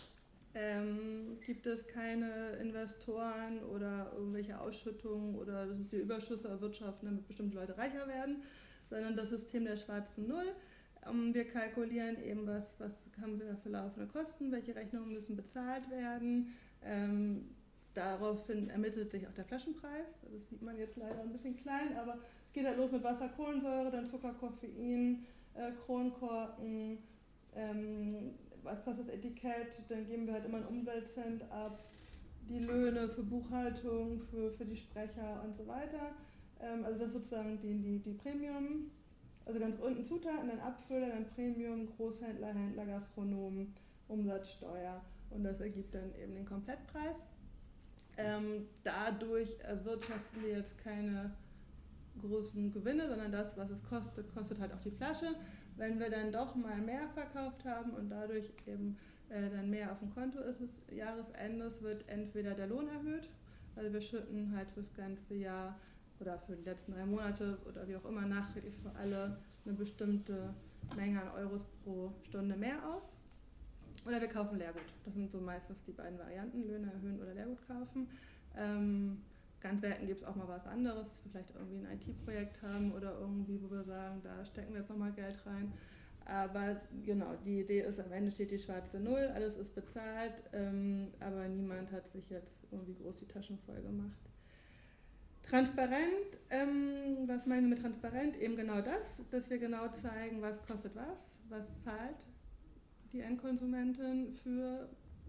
ähm, gibt es keine Investoren oder irgendwelche Ausschüttungen oder dass die Überschüsse erwirtschaften, damit bestimmte Leute reicher werden, sondern das System der schwarzen Null. Ähm, wir kalkulieren eben, was, was haben wir für laufende Kosten, welche Rechnungen müssen bezahlt werden. Ähm, daraufhin ermittelt sich auch der Flaschenpreis. Das sieht man jetzt leider ein bisschen klein, aber es geht halt los mit Wasser, Kohlensäure, dann Zucker, Koffein, äh, Kronkorken, ähm, was kostet das Etikett, dann geben wir halt immer einen Umweltcent ab, die Löhne für Buchhaltung, für, für die Sprecher und so weiter. Ähm, also das ist sozusagen die, die, die Premium, also ganz unten Zutaten, dann Abfüller, dann Premium, Großhändler, Händler, Gastronomen, Umsatzsteuer und das ergibt dann eben den Komplettpreis. Ähm, dadurch erwirtschaften wir jetzt keine großen Gewinne, sondern das, was es kostet, kostet halt auch die Flasche. Wenn wir dann doch mal mehr verkauft haben und dadurch eben äh, dann mehr auf dem Konto ist, es Jahresendes wird entweder der Lohn erhöht, also wir schütten halt fürs ganze Jahr oder für die letzten drei Monate oder wie auch immer nachträglich für alle eine bestimmte Menge an Euros pro Stunde mehr aus. Oder wir kaufen Leergut. Das sind so meistens die beiden Varianten, Löhne erhöhen oder Leergut kaufen. Ähm, ganz selten gibt es auch mal was anderes, dass wir vielleicht irgendwie ein I T-Projekt haben oder irgendwie, wo wir sagen, da stecken wir jetzt nochmal Geld rein. Aber genau, die Idee ist, am Ende steht die schwarze Null, alles ist bezahlt, ähm, aber niemand hat sich jetzt irgendwie groß die Taschen voll gemacht. Transparent, ähm, was meinen wir mit transparent? Eben genau das, dass wir genau zeigen, was kostet was, was zahlt die Endkonsumentin für,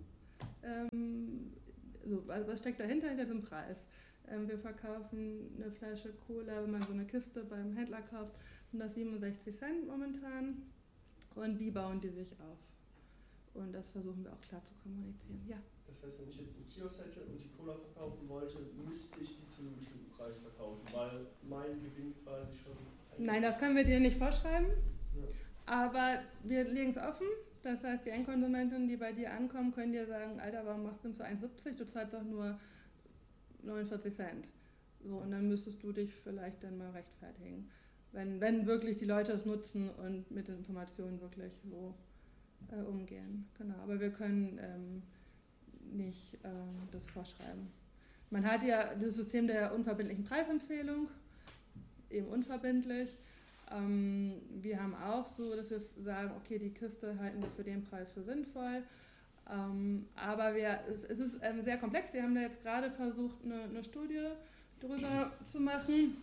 ähm, so, also was steckt dahinter, hinter diesem Preis. Ähm, wir verkaufen eine Flasche Cola, wenn man so eine Kiste beim Händler kauft, sind das siebenundsechzig Cent momentan. Und wie bauen die sich auf? Und das versuchen wir auch klar zu kommunizieren. Ja. Das heißt, wenn ich jetzt einen Kiosk hätte und die Cola verkaufen wollte, müsste ich die zu einem bestimmten Preis verkaufen, weil mein Gewinn quasi schon... Nein, das können wir dir nicht vorschreiben, ja. Aber wir legen es offen. Das heißt, die Endkonsumentinnen, die bei dir ankommen, können dir sagen, Alter, warum machst du eins siebzig? Du zahlst doch nur neunundvierzig Cent. So, und dann müsstest du dich vielleicht dann mal rechtfertigen. Wenn, wenn wirklich die Leute es nutzen und mit den Informationen wirklich so äh, umgehen. Genau, aber wir können ähm, nicht äh, das vorschreiben. Man hat ja das System der unverbindlichen Preisempfehlung, eben unverbindlich. Ähm, wir haben auch so, dass wir sagen, okay, die Kiste halten wir für den Preis für sinnvoll. Ähm, aber wir, es ist ähm, sehr komplex. Wir haben da jetzt gerade versucht, eine, eine Studie darüber zu machen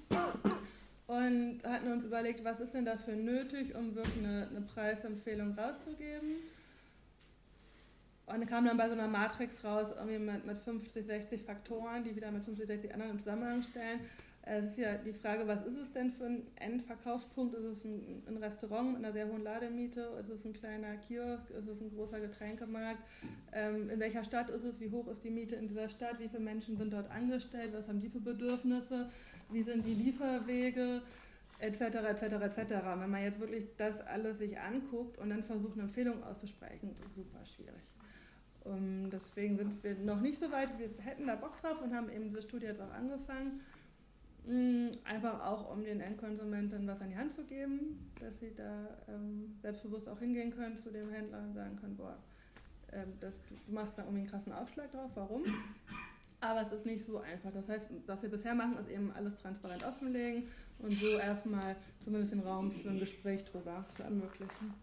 und hatten uns überlegt, was ist denn dafür nötig, um wirklich eine, eine Preisempfehlung rauszugeben. Und kam dann bei so einer Matrix raus, irgendwie mit, mit fünfzig, sechzig Faktoren, die wieder mit fünfzig, sechzig anderen im Zusammenhang stellen. Es ist ja die Frage, was ist es denn für ein Endverkaufspunkt? Ist es ein, ein Restaurant mit einer sehr hohen Lademiete? Ist es ein kleiner Kiosk? Ist es ein großer Getränkemarkt? Ähm, in welcher Stadt ist es? Wie hoch ist die Miete in dieser Stadt? Wie viele Menschen sind dort angestellt? Was haben die für Bedürfnisse? Wie sind die Lieferwege? Etc. etc. et cetera. Wenn man jetzt wirklich das alles sich anguckt und dann versucht, eine Empfehlung auszusprechen, ist super schwierig. Um, deswegen sind wir noch nicht so weit. Wir hätten da Bock drauf und haben eben diese Studie jetzt auch angefangen. Einfach auch, um den Endkonsumenten was an die Hand zu geben, dass sie da ähm, selbstbewusst auch hingehen können zu dem Händler und sagen können, boah, ähm, das, du machst da irgendwie einen krassen Aufschlag drauf, warum? Aber es ist nicht so einfach. Das heißt, was wir bisher machen, ist eben alles transparent offenlegen und so erstmal zumindest den Raum für ein Gespräch drüber zu ermöglichen.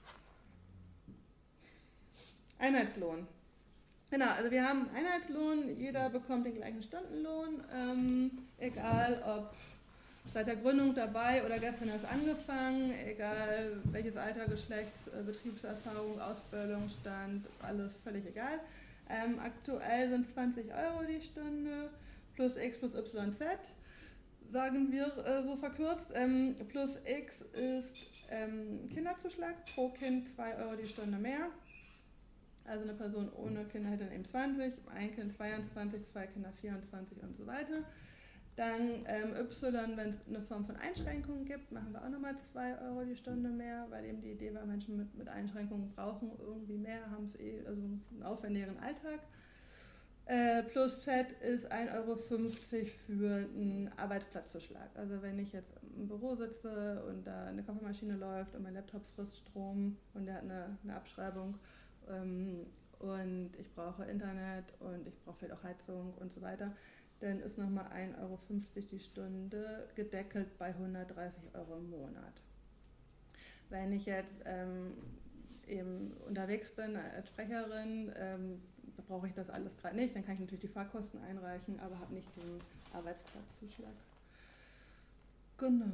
Einheitslohn. Genau, also wir haben Einheitslohn, jeder bekommt den gleichen Stundenlohn, ähm, egal ob seit der Gründung dabei oder gestern erst angefangen, egal welches Alter, Geschlechts, äh, Betriebserfahrung, Ausbildungsstand, alles völlig egal. Ähm, aktuell sind zwanzig Euro die Stunde, plus X plus Y Z, sagen wir äh, so verkürzt. Ähm, plus X ist ähm, Kinderzuschlag, pro Kind zwei Euro die Stunde mehr. Also eine Person ohne Kinder hätte dann eben zwanzig, ein Kind zweiundzwanzig, zwei Kinder vierundzwanzig und so weiter. Dann ähm, Y, wenn es eine Form von Einschränkungen gibt, machen wir auch nochmal zwei Euro die Stunde mehr, weil eben die Idee war, Menschen mit, mit Einschränkungen brauchen irgendwie mehr, haben es eh, also einen aufwendigeren Alltag. Äh, plus Z ist ein Euro fünfzig für einen Arbeitsplatzzuschlag. Also wenn ich jetzt im Büro sitze und da eine Kaffeemaschine läuft und mein Laptop frisst Strom und der hat eine, eine Abschreibung ähm, und ich brauche Internet und ich brauche vielleicht auch Heizung und so weiter, dann ist nochmal ein Euro fünfzig die Stunde gedeckelt bei hundertdreißig Euro im Monat. Wenn ich jetzt ähm, eben unterwegs bin als Sprecherin, ähm, brauche ich das alles gerade nicht, dann kann ich natürlich die Fahrkosten einreichen, aber habe nicht den Arbeitsplatzzuschlag. Genau.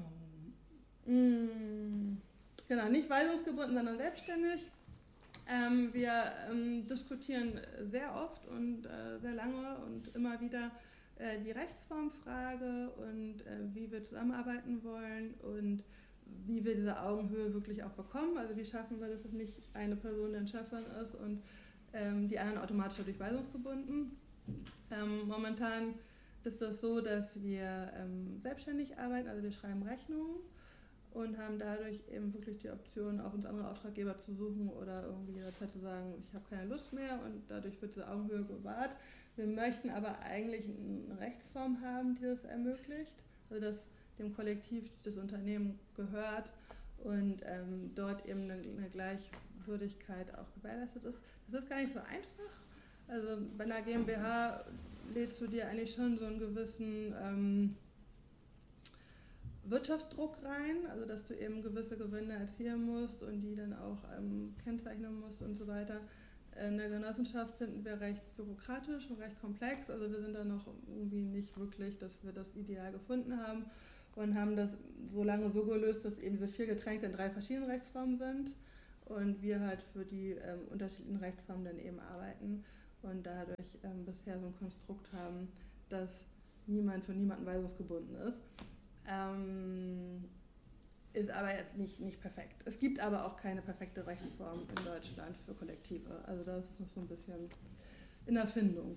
Mmh. Genau, nicht weisungsgebunden, sondern selbstständig. Ähm, wir ähm, diskutieren sehr oft und äh, sehr lange und immer wieder äh, die Rechtsformfrage und äh, wie wir zusammenarbeiten wollen und wie wir diese Augenhöhe wirklich auch bekommen. Also wie schaffen wir, dass es nicht eine Person dann Chefin ist und ähm, die anderen automatisch dadurch weisungsgebunden. Ähm, momentan ist das so, dass wir ähm, selbstständig arbeiten, also wir schreiben Rechnungen und haben dadurch eben wirklich die Option, auch uns andere Auftraggeber zu suchen oder irgendwie jederzeit zu sagen, ich habe keine Lust mehr und dadurch wird diese Augenhöhe gewahrt. Wir möchten aber eigentlich eine Rechtsform haben, die das ermöglicht, also dass dem Kollektiv das Unternehmen gehört und ähm, dort eben eine, eine Gleichwürdigkeit auch gewährleistet ist. Das ist gar nicht so einfach. Also bei einer GmbH lädst du dir eigentlich schon so einen gewissen ähm, Wirtschaftsdruck rein, also dass du eben gewisse Gewinne erzielen musst und die dann auch ähm, kennzeichnen musst und so weiter. In der Genossenschaft finden wir recht bürokratisch und recht komplex, also wir sind da noch irgendwie nicht wirklich, dass wir das Ideal gefunden haben und haben das so lange so gelöst, dass eben diese vier Getränke in drei verschiedenen Rechtsformen sind und wir halt für die ähm, unterschiedlichen Rechtsformen dann eben arbeiten und dadurch ähm, bisher so ein Konstrukt haben, dass niemand für niemanden weisungsgebunden ist. Ähm, ist aber jetzt nicht, nicht perfekt. Es gibt aber auch keine perfekte Rechtsform in Deutschland für Kollektive. Also das ist noch so ein bisschen in Erfindung.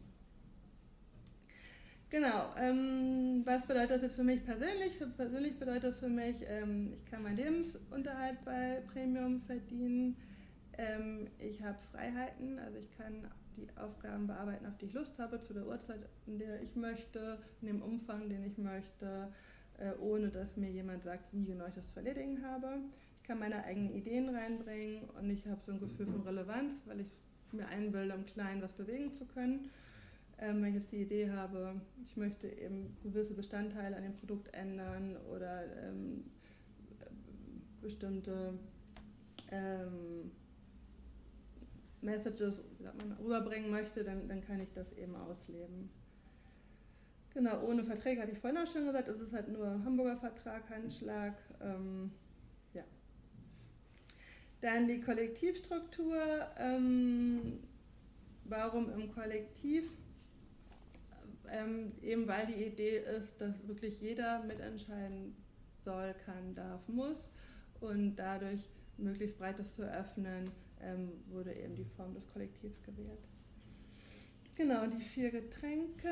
Genau, ähm, was bedeutet das jetzt für mich persönlich? Für persönlich bedeutet das für mich, ähm, ich kann meinen Lebensunterhalt bei Premium verdienen. Ähm, ich habe Freiheiten, also ich kann die Aufgaben bearbeiten, auf die ich Lust habe, zu der Uhrzeit, in der ich möchte, in dem Umfang, den ich möchte, äh, ohne dass mir jemand sagt, wie genau ich das zu erledigen habe. Ich kann meine eigenen Ideen reinbringen und ich habe so ein Gefühl von Relevanz, weil ich mir einbilde, im Kleinen was bewegen zu können. Ähm, wenn ich jetzt die Idee habe, ich möchte eben gewisse Bestandteile an dem Produkt ändern oder ähm, bestimmte ähm, Messages sagt man, rüberbringen möchte, dann, dann kann ich das eben ausleben. Genau, ohne Verträge hatte ich vorhin auch schon gesagt, es ist halt nur Hamburger Vertrag, Handschlag. Ähm, ja. Dann die Kollektivstruktur. Ähm, warum im Kollektiv? Ähm, eben weil die Idee ist, dass wirklich jeder mitentscheiden soll, kann, darf, muss und dadurch möglichst breites zu öffnen, ähm, wurde eben die Form des Kollektivs gewählt. Genau, die vier Getränke.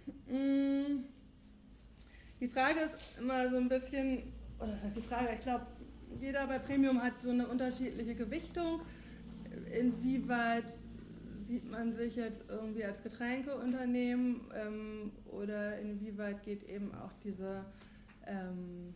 Die Frage ist immer so ein bisschen, oder das heißt die Frage, ich glaube, jeder bei Premium hat so eine unterschiedliche Gewichtung. Inwieweit sieht man sich jetzt irgendwie als Getränkeunternehmen ähm, oder inwieweit geht eben auch diese ähm,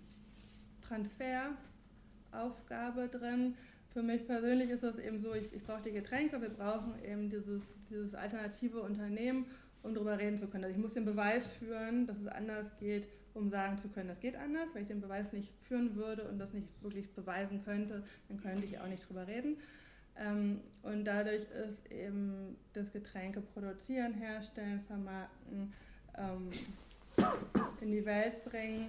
Transferaufgabe drin? Für mich persönlich ist das eben so, ich, ich brauche die Getränke, wir brauchen eben dieses, dieses alternative Unternehmen, um darüber reden zu können. Also ich muss den Beweis führen, dass es anders geht, um sagen zu können, das geht anders. Wenn ich den Beweis nicht führen würde und das nicht wirklich beweisen könnte, dann könnte ich auch nicht drüber reden. Ähm, und dadurch ist eben das Getränke produzieren, herstellen, vermarkten, ähm, in die Welt bringen,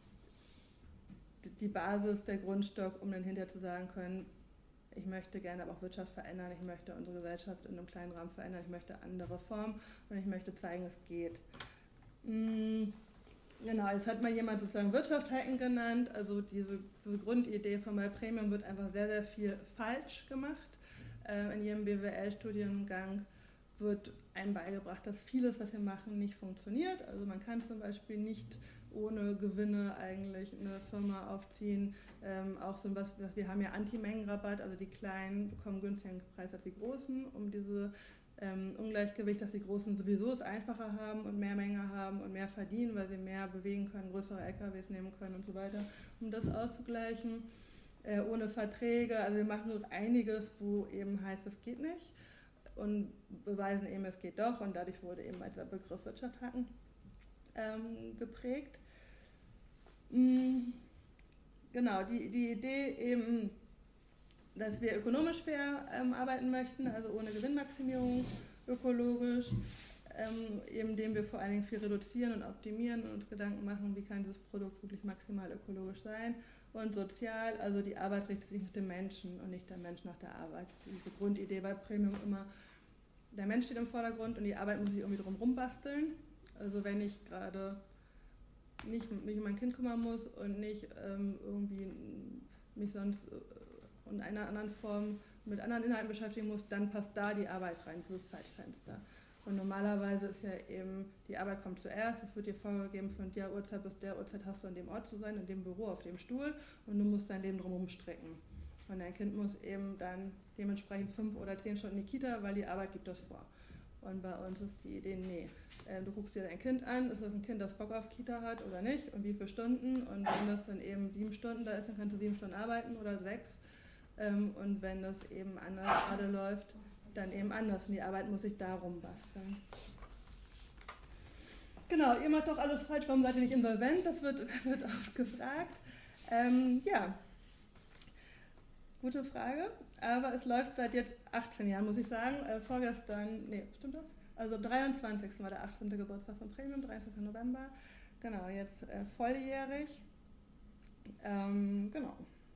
die Basis, der Grundstock, um dann hinterher zu sagen können, ich möchte gerne aber auch Wirtschaft verändern, ich möchte unsere Gesellschaft in einem kleinen Rahmen verändern, ich möchte andere Formen und ich möchte zeigen, es geht. Mhm. Genau, jetzt hat mal jemand sozusagen Wirtschaft hacken genannt, also diese, diese Grundidee von My Premium wird einfach sehr, sehr viel falsch gemacht. Äh, in jedem B W L-Studiengang wird einem beigebracht, dass vieles, was wir machen, nicht funktioniert. Also man kann zum Beispiel nicht ohne Gewinne eigentlich eine Firma aufziehen. Ähm, auch so was, was, wir haben ja Anti-Mengenrabatt, also die Kleinen bekommen günstigeren Preis als die Großen, um diese ähm, Ungleichgewicht, dass die Großen sowieso es einfacher haben und mehr Menge haben und mehr verdienen, weil sie mehr bewegen können, größere L K Ws nehmen können und so weiter, um das auszugleichen. Äh, ohne Verträge, also wir machen so einiges, wo eben heißt, es geht nicht und beweisen eben, es geht doch, und dadurch wurde eben dieser Begriff Wirtschaft hacken ähm, geprägt. Mhm. Genau, die, die Idee eben, dass wir ökonomisch fair ähm, arbeiten möchten, also ohne Gewinnmaximierung, ökologisch, ähm, indem wir vor allen Dingen viel reduzieren und optimieren und uns Gedanken machen, wie kann dieses Produkt wirklich maximal ökologisch sein, und sozial, also die Arbeit richtet sich nach dem Menschen und nicht der Mensch nach der Arbeit. Diese Grundidee bei Premium immer, der Mensch steht im Vordergrund und die Arbeit muss sich irgendwie drum rumbasteln. Also wenn ich gerade nicht mich um mein Kind kümmern muss und nicht ähm, irgendwie mich sonst in einer anderen Form mit anderen Inhalten beschäftigen muss, dann passt da die Arbeit rein, dieses Zeitfenster. Und normalerweise ist ja eben, die Arbeit kommt zuerst, es wird dir vorgegeben, von der Uhrzeit bis der Uhrzeit hast du an dem Ort zu sein, in dem Büro, auf dem Stuhl, und du musst dein Leben drumherum stricken. Und dein Kind muss eben dann dementsprechend fünf oder zehn Stunden in die Kita, weil die Arbeit gibt das vor. Und bei uns ist die Idee, nee, du guckst dir dein Kind an, ist das ein Kind, das Bock auf Kita hat oder nicht, und wie viele Stunden, und wenn das dann eben sieben Stunden da ist, dann kannst du sieben Stunden arbeiten oder sechs, und wenn das eben anders gerade läuft, dann eben anders, und die Arbeit muss sich darum basteln. Genau, ihr macht doch alles falsch, warum seid ihr nicht insolvent? Das wird, wird oft gefragt. Ähm, ja, gute Frage, aber es läuft seit jetzt achtzehn Jahren, muss ich sagen. Äh, vorgestern, nee, stimmt das? Also am dreiundzwanzigsten war der achtzehnte Geburtstag von Premium, dreiundzwanzigsten November. Genau, jetzt äh, volljährig. Ähm, genau.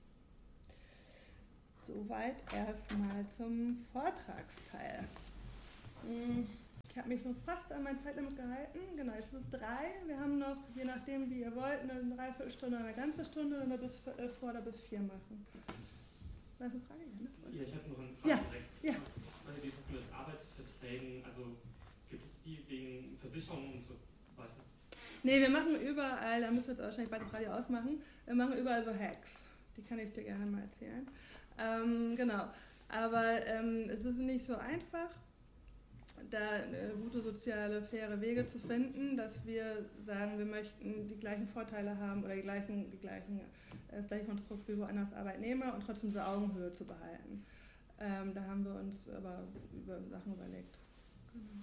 Soweit erstmal zum Vortragsteil. Ich habe mich so fast an mein Zeitlimit gehalten. Genau, jetzt ist es drei. Wir haben noch, je nachdem wie ihr wollt, eine Dreiviertelstunde oder eine ganze Stunde, wenn wir bis vor oder bis vier machen. Was ist eine Frage? Ja, ich habe noch eine Frage ja. direkt. Ja. Wie ist es mit Arbeitsverträgen? Also gibt es die wegen Versicherungen und so weiter? Nee, wir machen überall, da müssen wir jetzt wahrscheinlich bald das Radio ausmachen, wir machen überall so Hacks. Die kann ich dir gerne mal erzählen. Ähm, genau, aber ähm, es ist nicht so einfach, da äh, gute soziale, faire Wege zu finden, dass wir sagen, wir möchten die gleichen Vorteile haben oder die gleichen, die gleichen, äh, das gleiche Konstrukt wie woanders Arbeitnehmer und trotzdem diese Augenhöhe zu behalten. Ähm, da haben wir uns aber über Sachen überlegt. Genau.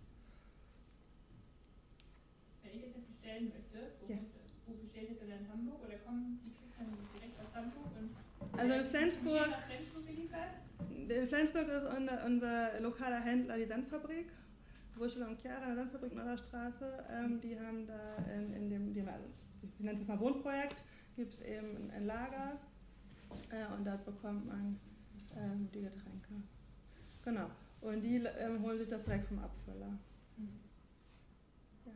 Wenn ich das jetzt bestellen möchte, wo, ja. wo bestelle ich das denn in Hamburg, oder kommen die dann direkt aus Hamburg? Und also in Flensburg, nach Flensburg geliefert? In Flensburg ist unser, unser lokaler Händler die Sandfabrik, Wuschel und Chiara, eine Sandfabrik in der Straße. Ähm, die haben da in, in dem, die, ich nenne es mal Wohnprojekt, gibt es eben ein Lager äh, und dort bekommt man ähm, die Getränke. Genau. Und die ähm, holen sich das direkt vom Abfüller. Ja.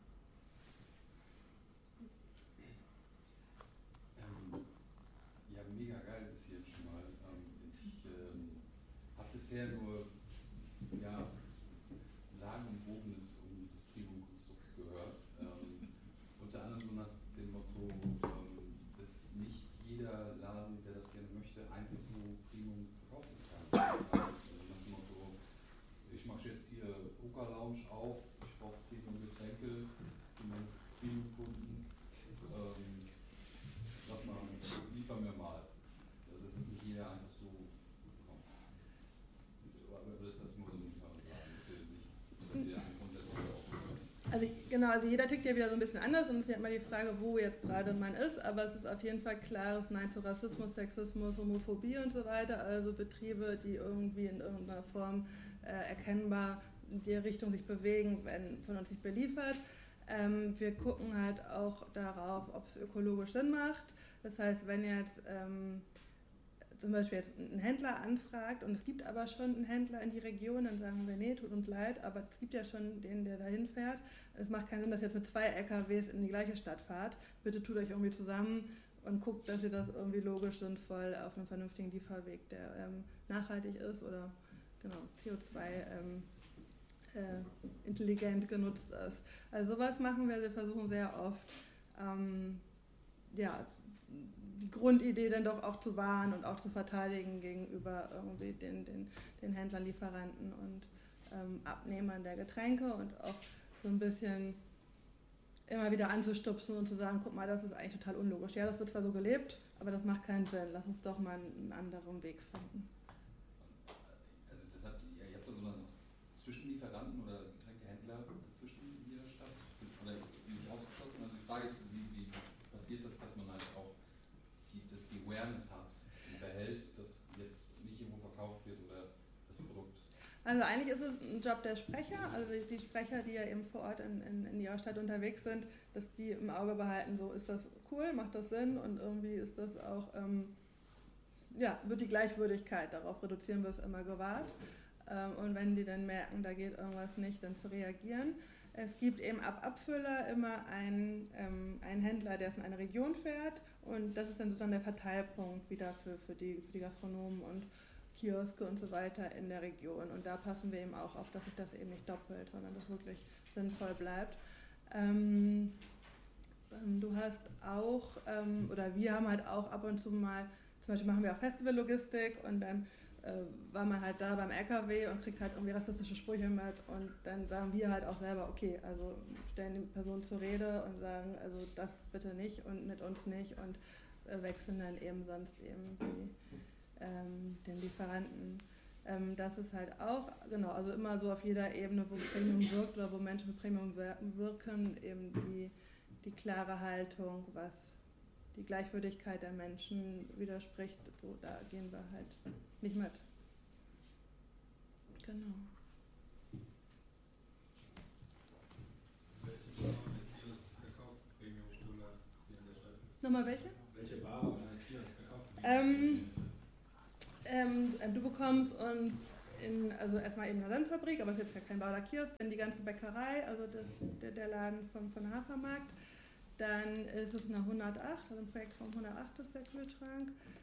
Ähm, ja, mega geil bis jetzt schon mal. Ähm, ich ähm, habe bisher nur ja, sagenumwobenes um das Premium-Konstrukt gehört. Ähm, unter anderem so nach dem Motto, ähm, dass nicht jeder Laden, der das gerne möchte, einfach so Premium verkaufen kann. Also nach dem Motto, ich mache jetzt hier Poker Lounge auf, ich brauche Premium-Getränke für meine Premium-Kunden. Ähm, sag mal, liefer mir mal. Also es ist nicht jeder einfach so bekommt. Aber das ist nur so ein sagen, dass ihr nicht, dass ihr einen grundsätzlich auch. Also genau, also jeder tickt ja wieder so ein bisschen anders und es ist ja immer die Frage, wo jetzt gerade man ist, aber es ist auf jeden Fall klares Nein zu Rassismus, Sexismus, Homophobie und so weiter, also Betriebe, die irgendwie in irgendeiner Form äh, erkennbar in die Richtung sich bewegen, werden von uns nicht beliefert. Ähm, wir gucken halt auch darauf, ob es ökologisch Sinn macht. Das heißt, wenn jetzt ähm, zum Beispiel jetzt ein Händler anfragt und es gibt aber schon einen Händler in die Region, dann sagen wir, nee, tut uns leid, aber es gibt ja schon den, der dahin fährt. Es macht keinen Sinn, dass ihr jetzt mit zwei L K Ws in die gleiche Stadt fahrt. Bitte tut euch irgendwie zusammen und guckt, dass ihr das irgendwie logisch sinnvoll auf einem vernünftigen Lieferweg, der ähm, nachhaltig ist oder genau C O zwei ähm, äh, intelligent genutzt ist. Also sowas machen wir, wir versuchen sehr oft, ähm, ja, die Grundidee dann doch auch zu wahren und auch zu verteidigen gegenüber irgendwie den, den, den Händlern, Lieferanten und ähm, Abnehmern der Getränke und auch so ein bisschen immer wieder anzustupsen und zu sagen, guck mal, das ist eigentlich total unlogisch. Ja, das wird zwar so gelebt, aber das macht keinen Sinn. Lass uns doch mal einen anderen Weg finden. Also das hat, ja, ihr habt da so eine Zwischenlieferanten oder Getränkehändler zwischen in jeder Stadt oder nicht ausgeschlossen. Also die Frage ist, wie, wie passiert das, dass man halt auch die, dass die Awareness hat und behält, dass jetzt nicht irgendwo verkauft wird oder das Produkt. Also eigentlich ist es ein Job der Sprecher, also die Sprecher, die ja eben vor Ort in, in, in ihrer Stadt unterwegs sind, dass die im Auge behalten, so ist das cool, macht das Sinn und irgendwie ist das auch, ähm, ja, wird die Gleichwürdigkeit, darauf reduzieren wir es immer gewahrt. Ähm, und wenn die dann merken, da geht irgendwas nicht, dann zu reagieren. Es gibt eben ab Abfüller immer einen, ähm, einen Händler, der es in eine Region fährt und das ist dann sozusagen der Verteilpunkt wieder für, für, die, für die Gastronomen und Kioske und so weiter in der Region. Und da passen wir eben auch auf, dass sich das eben nicht doppelt, sondern dass wirklich sinnvoll bleibt. Ähm, ähm, du hast auch, ähm, oder wir haben halt auch ab und zu mal, zum Beispiel machen wir auch Festivallogistik und dann äh, war man halt da beim L K W und kriegt halt irgendwie rassistische Sprüche mit und dann sagen wir halt auch selber, okay, also stellen die Person zur Rede und sagen, also das bitte nicht und mit uns nicht und äh, wechseln dann eben sonst eben die Ähm, den Lieferanten. Ähm, das ist halt auch, genau, also immer so auf jeder Ebene, wo Premium wirkt oder wo Menschen mit Premium wirken, eben die, die klare Haltung, was die Gleichwürdigkeit der Menschen widerspricht, so, da gehen wir halt nicht mit. Genau. Welche Bar oder Kiosk verkauft Premium-Cola hier in der Stadt? Nochmal welche? Welche Bar oder Kiosk verkauft Ähm, Ähm, du bekommst uns in, also erstmal eben eine Senffabrik, aber es ist jetzt ja kein Bar oder Kiosk, dann die ganze Bäckerei, also das, der, der Laden vom, von Hafermarkt. Dann ist es eine hundertacht, also ein Projekt vom hundertacht ist der Kühlschrank.